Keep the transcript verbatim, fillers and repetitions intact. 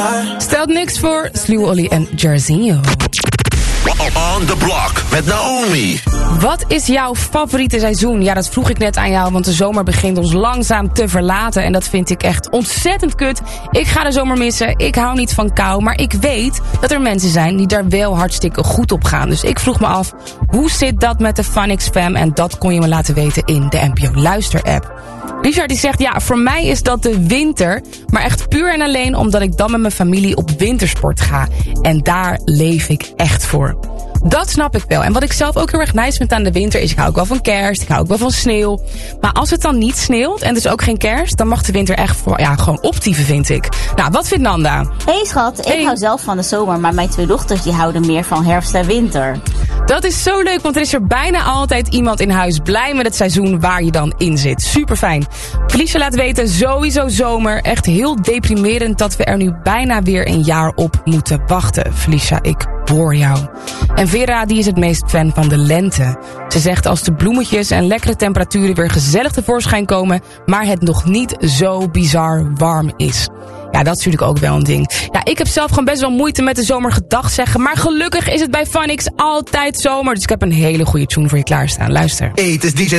Stelt niks voor Sluw Olly en Jarzinho. On the block met Naomi. Wat is jouw favoriete seizoen? Ja, dat vroeg ik net aan jou, want de zomer begint ons langzaam te verlaten. En dat vind ik echt ontzettend kut. Ik ga de zomer missen, ik hou niet van kou. Maar ik weet dat er mensen zijn die daar wel hartstikke goed op gaan. Dus ik vroeg me af, hoe zit dat met de Funix Fam? En dat kon je me laten weten in de N P O Luister app. Richard die zegt, ja, voor mij is dat de winter. Maar echt puur en alleen omdat ik dan met mijn familie op wintersport ga. En daar leef ik echt voor. Dat snap ik wel. En wat ik zelf ook heel erg nice vind aan de winter is, ik hou ook wel van kerst, ik hou ook wel van sneeuw. Maar als het dan niet sneeuwt en dus ook geen kerst, dan mag de winter echt voor, ja, gewoon optieven, vind ik. Nou, wat vindt Nanda? Hey schat, ik Hey. hou zelf van de zomer, maar mijn twee dochters die houden meer van herfst en winter. Dat is zo leuk, want er is er bijna altijd iemand in huis blij met het seizoen waar je dan in zit. Super fijn. Felicia laat weten, sowieso zomer. Echt heel deprimerend dat we er nu bijna weer een jaar op moeten wachten. Felicia, ik hoor jou. En Vera, die is het meest fan van de lente. Ze zegt als de bloemetjes en lekkere temperaturen weer gezellig tevoorschijn komen, maar het nog niet zo bizar warm is. Ja, dat is natuurlijk ook wel een ding. Ja, ik heb zelf gewoon best wel moeite met de zomer gedag zeggen. Maar gelukkig is het bij Funix altijd zomer. Dus ik heb een hele goede tune voor je klaarstaan. Luister. Hey, het is D J